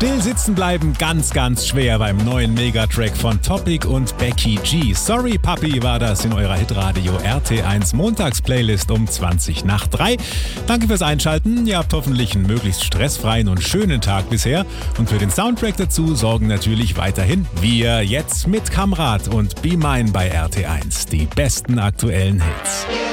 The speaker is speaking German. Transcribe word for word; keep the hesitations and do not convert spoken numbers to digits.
Still sitzen bleiben ganz, ganz schwer beim neuen Megatrack von Topic und Becky G. Sorry Papi war das in eurer Hitradio R T eins Montagsplaylist um zwanzig nach drei. Danke fürs Einschalten. Ihr habt hoffentlich einen möglichst stressfreien und schönen Tag bisher. Und für den Soundtrack dazu sorgen natürlich weiterhin wir jetzt mit Kamrat und Be Mine bei R T eins. Die besten aktuellen Hits.